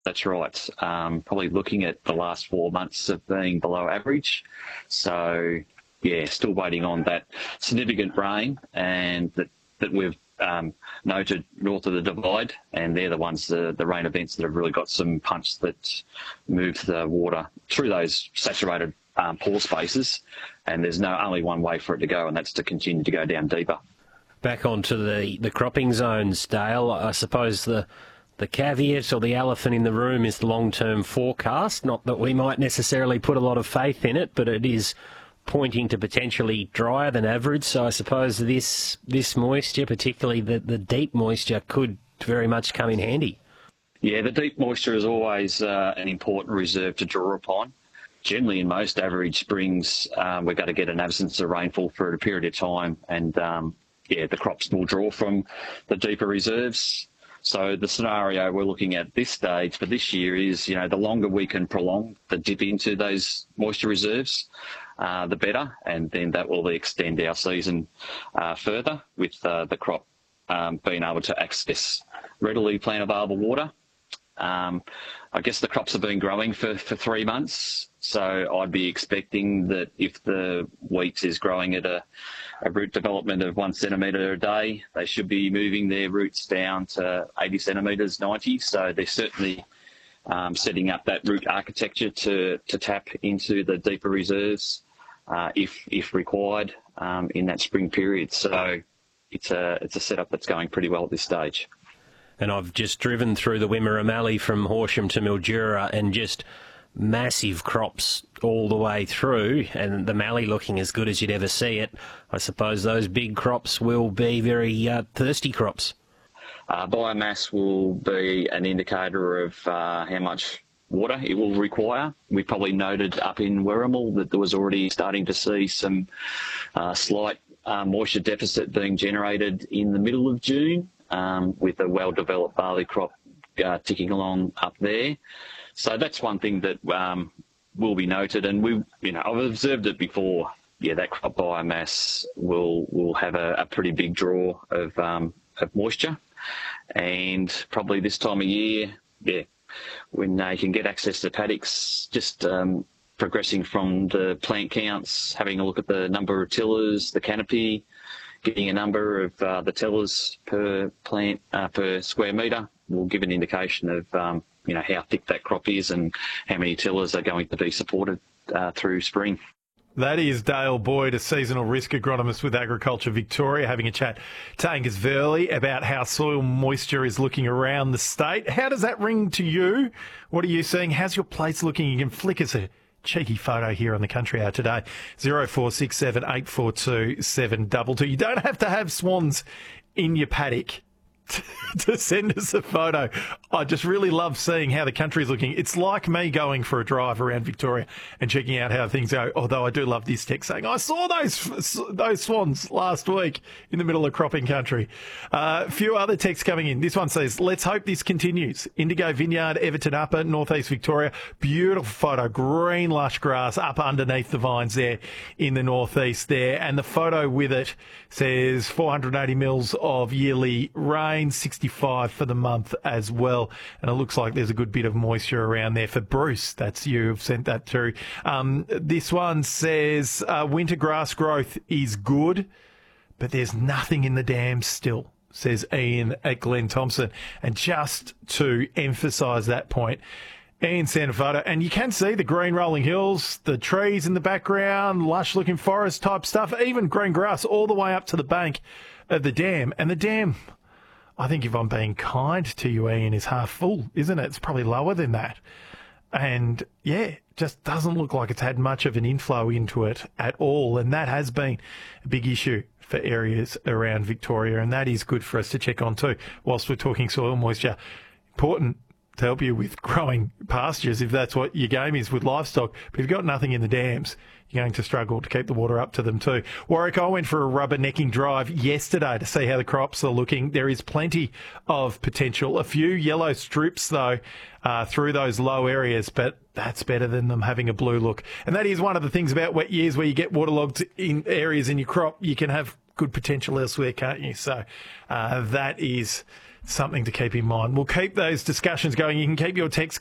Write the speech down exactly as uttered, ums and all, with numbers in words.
That's right. Um, probably looking at the last four months of being below average. So, yeah, still waiting on that significant rain and that, that we've um, noted north of the Divide, and they're the ones, the, the rain events that have really got some punch that move the water through those saturated um, pore spaces, and there's no only one way for it to go, and that's to continue to go down deeper. Back onto the, the cropping zones, Dale. I suppose the the caveat or the elephant in the room is the long-term forecast. Not that we might necessarily put a lot of faith in it, but it is pointing to potentially drier than average. So I suppose this this moisture, particularly the, the deep moisture, could very much come in handy. Yeah, the deep moisture is always uh, an important reserve to draw upon. Generally, in most average springs, um, we're going to get an absence of rainfall for a period of time, and um, yeah, the crops will draw from the deeper reserves. So the scenario we're looking at this stage for this year is, you know, the longer we can prolong the dip into those moisture reserves, uh, the better, and then that will extend our season uh, further with uh, the crop um, being able to access readily plant available water. Um, I guess the crops have been growing for, for three months, so I'd be expecting that if the wheat is growing at a, a root development of one centimetre a day, they should be moving their roots down to eighty centimetres, ninety. So they're certainly um, setting up that root architecture to, to tap into the deeper reserves uh, if if required um, in that spring period. So it's a it's a setup that's going pretty well at this stage. And I've just driven through the Wimmera Mallee from Horsham to Mildura, and just massive crops all the way through, and the Mallee looking as good as you'd ever see it. I suppose those big crops will be very uh, thirsty crops. Uh, biomass will be an indicator of uh, how much water it will require. We probably noted up in Werrimal that there was already starting to see some uh, slight uh, moisture deficit being generated in the middle of June. Um, with a well-developed barley crop uh, ticking along up there. So that's one thing that um, will be noted, and we, you know, I've observed it before. Yeah, that crop biomass will will have a, a pretty big draw of um, of moisture, and probably this time of year, yeah, when they can get access to paddocks, just um, progressing from the plant counts, having a look at the number of tillers, the canopy, getting a number of uh, the tillers per plant uh, per square metre will give an indication of um, you know how thick that crop is and how many tillers are going to be supported uh, through spring. That is Dale Boyd, a seasonal risk agronomist with Agriculture Victoria, having a chat to Angus Verley about how soil moisture is looking around the state. How does that ring to you? What are you seeing? How's your place looking? You can flick us a cheeky photo here on the Country Hour today. zero four six seven eight four two seven two two. You don't have to have swans in your paddock to send us a photo. I just really love seeing how the country's looking. It's like me going for a drive around Victoria and checking out how things go, although I do love this text saying, I saw those those swans last week in the middle of cropping country. A uh, few other texts coming in. This one says, let's hope this continues. Indigo Vineyard, Everton Upper, Northeast Victoria. Beautiful photo. Green lush grass up underneath the vines there in the northeast there. And the photo with it says four hundred eighty mils of yearly rain, sixty-five for the month as well. And it looks like there's a good bit of moisture around there for Bruce. That's you who've sent that through. Um, this one says uh, winter grass growth is good, but there's nothing in the dams still, says Ian at Glen Thompson. And just to emphasise that point, Ian sent a photo, and you can see the green rolling hills, the trees in the background, lush-looking forest type stuff, even green grass all the way up to the bank of the dam. And the dam, I think if I'm being kind to you, Ian, is half full, isn't it? It's probably lower than that. And, yeah, just doesn't look like it's had much of an inflow into it at all. And that has been a big issue for areas around Victoria, and that is good for us to check on too, whilst we're talking soil moisture. Important to help you with growing pastures if that's what your game is with livestock. But if you've got nothing in the dams, you're going to struggle to keep the water up to them too. Warwick, I went for a rubbernecking drive yesterday to see how the crops are looking. There is plenty of potential. A few yellow strips, though, uh, through those low areas, but that's better than them having a blue look. And that is one of the things about wet years where you get waterlogged in areas in your crop. You can have good potential elsewhere, can't you? So uh, that is something to keep in mind. We'll keep those discussions going. You can keep your text